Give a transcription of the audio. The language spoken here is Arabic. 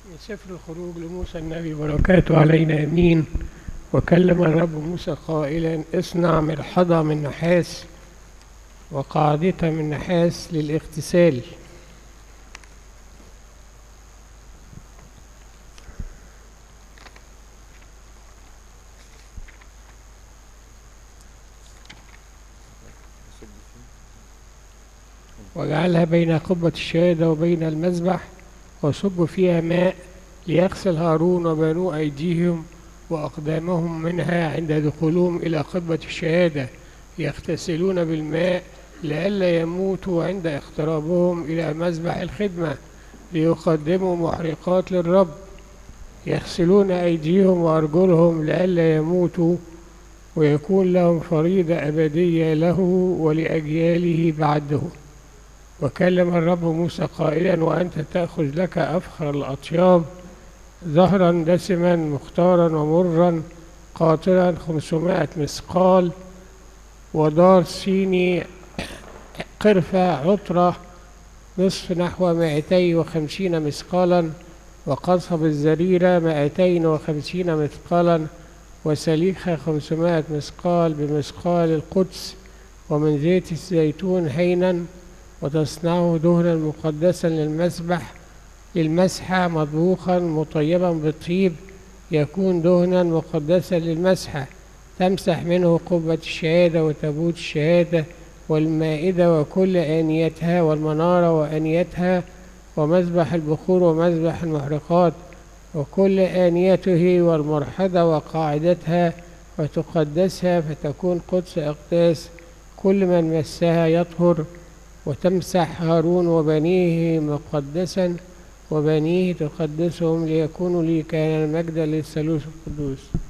من سفر الخروج لموسى النبي بركاته علينا امين. وكلم الرب موسى قائلا: اصنع مرحضة من نحاس وقاعدة من نحاس للاغتسال. واجعلها بين قبة الشهادة وبين المذبح، وصب فيها ماء ليغسل هارون وبنو أيديهم وأقدامهم منها عند دخولهم إلى قبة الشهادة، يغتسلون بالماء لئلا يموتوا عند اقترابهم إلى مذبح الخدمة ليقدموا محرقات للرب. يغسلون أيديهم وأرجلهم لئلا يموتوا، ويكون لهم فريضة أبدية له ولأجياله بعده. وكلم الرب موسى قائلا: وأنت تأخذ لك أفخر الأطياب، زهرا دسما مختارا ومرا قاطرا 500 مثقال، ودار صيني قرفة عطرة نصف نحو 250 مثقالا، وقصب الزريرة 250 مثقالا، وسليخة 500 مثقال بمثقال القدس، ومن زيت الزيتون هينا، وتصنعه دهنا مقدسا للمسحة مطبوخا مطيبا بالطيب، يكون دهنا مقدسا للمسحة. تمسح منه قبة الشهادة وتابوت الشهادة والمائدة وكل آنيتها والمنارة وآنيتها ومذبح البخور ومذبح المحرقات وكل آنيته والمرحضة وقاعدتها، وتقدسها فتكون قدس أقداس، كل من مسها يطهر. وتمسح هارون وبنيه مقدسا، وبنيه تقدسهم ليكونوا لي كان المجد للثالوث القدوس.